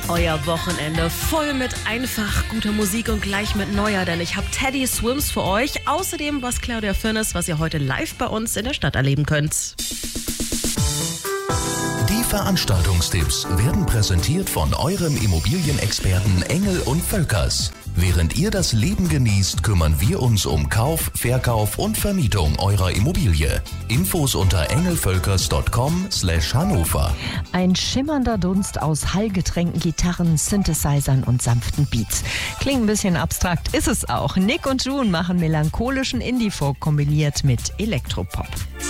Euer Wochenende voll mit einfach guter Musik und gleich mit neuer, denn ich habe Teddy Swims für euch. Außerdem was Claudia Fürnes, was ihr heute live bei uns in der Stadt erleben könnt. Die Veranstaltungstipps werden präsentiert von eurem Immobilienexperten Engel und Völkers. Während ihr das Leben genießt, kümmern wir uns um Kauf, Verkauf und Vermietung eurer Immobilie. Infos unter engelvölkers.com/Hannover. Ein schimmernder Dunst aus hallgetränkten Gitarren, Synthesizern und sanften Beats. Klingt ein bisschen abstrakt, ist es auch. Nick und June machen melancholischen Indie-Folk kombiniert mit Elektropop.